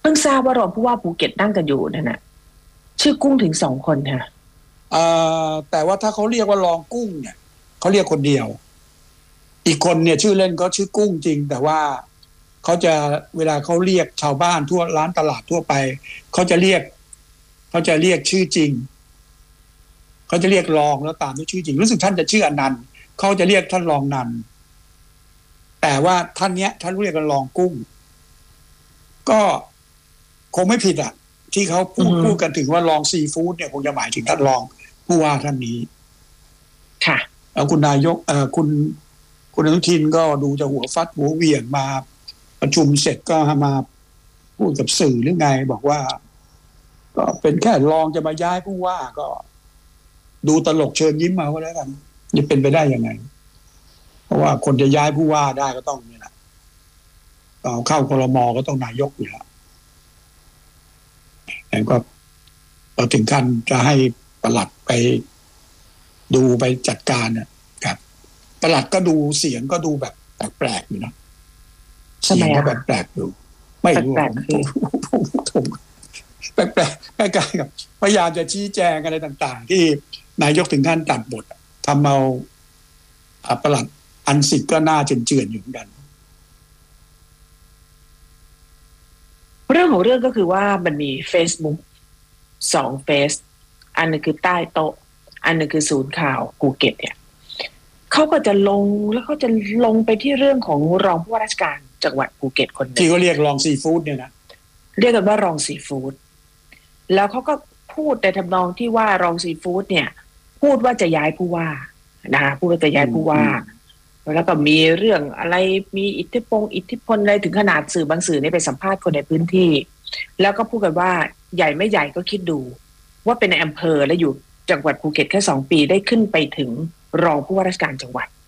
พิ่งทราบว่ารองผู้ว่าภูเก็ตนั่งกันอยู่นั่นน่ะชื่อกุ้งถึง2 คนค่ะแต่ว่าถ้าเขาเรียกว่ารองกุ้งเนี่ยเขาเรียกคนเดียวอีกคนเนี่ยชื่อเล่นก็ชื่อกุ้งจริงแต่ว่าเขาจะเวลาเขาเรียกชาวบ้านทั่วร้านตลาดทั่วไปเขาจะเรียกชื่อจริงเขาจะเรียกรองแล้วตามด้วยชื่อจริงรู้สึกท่านจะชื่ออนันต์เขาจะเรียกท่านรองนันต์แต่ว่าท่านเนี้ยท่านเรียกกันรองกุ้งก็คงไม่ผิดอ่ะที่เขาพูดกันถึงว่ารองซีฟู้ดเนี่ยคงจะหมายถึงท่านรองผู้ว่าท่านนี้ค่ะแล้วคุณนายกคุณอนุทินก็ดูจะหัวฟัดหัวเหวี่ยงมาประชุมเสร็จก็มาพูดกับสื่อหรือไงบอกว่าก็เป็นแค่รองจะมาย้ายผู้ว่าก็ดูตลกเชิญยิ้มมาก็แล้วกันจะเป็นไปได้ยังไงเพราะว่าคนจะย้ายผู้ว่าได้ก็ต้องนี่แหละเข้าครม.ก็ต้องนายกอยู่แล้วแต่ก็เราถึงขั้นจะให้ปลัดไปดูไปจัดการนะครับปลัดก็ดูเสียงก็ดูแบบแปลกๆอยู่นะเสียงก็แบบแปลกดูไม่รู้ผมแปลกๆใกล้ๆกับพยายามจะชี้แจงอะไรต่างๆที่นายกถึงขั้นตัดบททำเอาปลัดอันสิทธิ์ก็น่าเจือนๆอยู่เหมือนกันเรื่องของเรื่องก็คือว่ามันมี Facebook 2 เฟซอันนึงคือใต้โต๊ะอันนึงคือศูนย์ข่าวภูเก็ตเนี่ยเขาก็จะลงแล้วเขาจะลงไปที่เรื่องของรองผู้ว่าราชการจังหวัดภูเก็ตคนนึงที่เขาเรียกรองซีฟู้ดเนี่ยนะเรียกกันว่ารองซีฟู้ดแล้วเขาก็พูดในทำนองที่ว่ารองซีฟู้ดเนี่ยพูดว่าจะย้ายผู้ว่านะคะพูดว่าจะย้ายผู้ว่าแล้วก็มีเรื่องอะไรมีอิทธิพลอะไรถึงขนาดสื่อบางสื่อนี่ไปสัมภาษณ์คนในพื้นที่แล้วก็พูดกันว่าใหญ่ไม่ใหญ่ก็คิดดูว่าเป็นในอำเภอและอยู่จังหวัดภูเก็ตแค่2 ปีได้ขึ้นไปถึงรองผู้ว่าราชการจังหวัด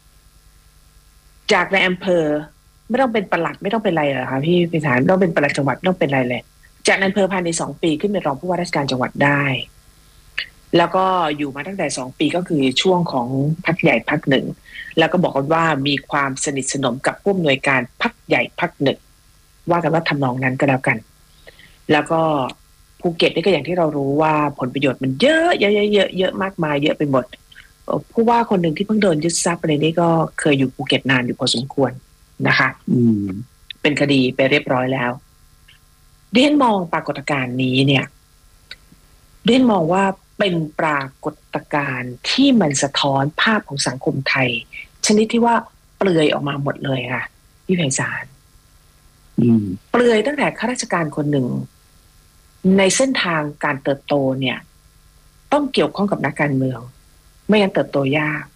จากในอำเภอไม่ต้องเป็นปลัดไม่ต้องเป็นอะไรหรอกค่ะพี่พิธานไม่ต้องเป็นปลัดจังหวัดไม่ต้องเป็นอะไรเลยจากอำเภอภายใน2 ปีขึ้นเป็นรองผู้ว่าราชการจังหวัดได้แล้วก็อยู่มาตั้งแต่2 ปีก็คือช่วงของพรรคใหญ่พรรคหนึ่งแล้วก็บอกกันว่ามีความสนิทสนมกับผู้อำนวยการพรรคใหญ่พรรคหนึ่งว่ากันว่าทำนองนั้นก็แล้วกันแล้วก็ภูเก็ตนี่ก็อย่างที่เรารู้ว่าผลประโยชน์มันเยอะมากมายเยอะไปหมดผู้ว่าคนหนึ่งที่เพิ่งโดนยึดทรัพย์อะไรนี่ก็เคยอยู่ภูเก็ตนานอยู่พอสมควรนะคะเป็นคดีไปเรียบร้อยแล้วเด่นมองปรากฏการณ์นี้เนี่ยเด่นมองว่าเป็นปรากฏการณ์ที่มันสะท้อนภาพของสังคมไทยชนิดที่ว่าเปลือยออกมาหมดเลยค่ะพี่ไพศาลเปลือยตั้งแต่ข้าราชการคนหนึ่งในเส้นทางการเติบโตเนี่ยต้องเกี่ยวข้องกับนักการเมืองไม่งั้นเติบโตยาก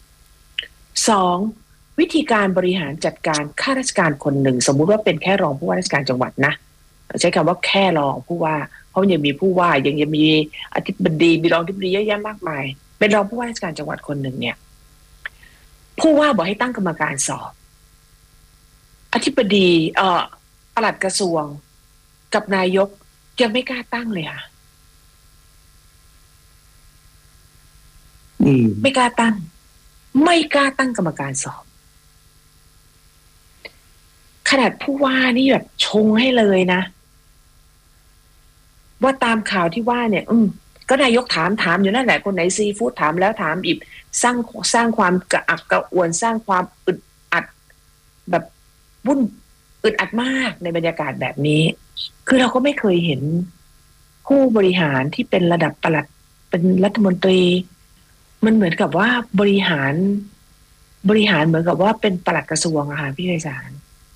2วิธีการบริหารจัดการข้าราชการคนหนึ่งสมมุติว่าเป็นแค่รองผู้ว่าราชการจังหวัดนะใช้คำว่าแค่รองผู้ว่าเพราะยังมีผู้ว่ายังมีอธิบดีมีรองอธิบดีเยอะแยะมากมายเป็นรองผู้ว่าราชการจังหวัดคนหนึ่งเนี่ยผู้ว่าบอกให้ตั้งกรรมการสอบอธิบดีปลัดกระทรวงกับนายกยังไม่กล้าตั้งเลยค่ะไม่กล้าตั้งกรรมการสอบขนาดผู้ว่านี่แบบชงให้เลยนะว่าตามข่าวที่ว่าเนี่ยก็นายกถามอยู่นั่นแหละคนไหนซีฟู้ดถามแล้วถามอีกสร้างความกระอักกระอ่วนสร้างความอึดอัดแบบวุ่นอึดอัดมากในบรรยากาศแบบนี้คือเราก็ไม่เคยเห็นผู้บริหารที่เป็นระดับปลัดเป็นรัฐมนตรีมันเหมือนกับว่าบริหารเหมือนกับว่าเป็นปลัดกระทรวงอะค่ะพี่ไพศาล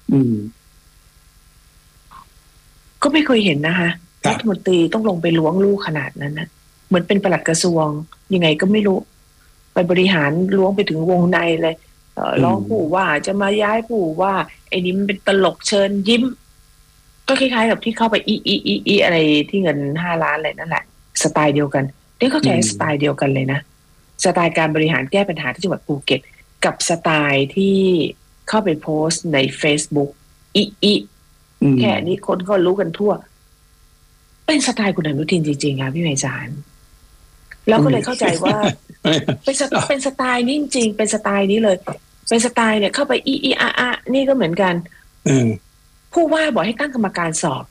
ก็ไม่เคยเห็นนะคะรัฐมนตรีต้องลงไปล้วงลูกขนาดนั้นนะเหมือนเป็นปลัดกระทรวงยังไงก็ไม่รู้ไปบริหารล้วงไปถึงวงในเลยร้องผู้ว่าจะมาย้ายผู้ว่าไอ้นี่มันเป็นตลกเชิญยิ้มก็คล้ายๆกับที่เข้าไปอีอะไรที่เงิน5 ล้านอะไรนั่นแหละสไตล์เดียวกันนี่เข้าใจสไตล์เดียวกันเลยนะสไตล์การบริหารแก้ปัญหาที่จังหวัดภูเก็ตกับสไตล์ที่เข้าไปโพสต์ใน Facebook แค่นี้คนก็รู้กันทั่วเป็นสไตล์คุณอนุทินจริงๆค่ะพี่ไพศาลแล้วก็เลยเข้าใจว่าเป็นสไตล์นี้จริงๆเป็นสไตล์นี้เลยเป็นสไตล์เนี่ยเข้าไปนี่ก็เหมือนกันผู้ว่าบอกให้ตั้งกรรมการสอบ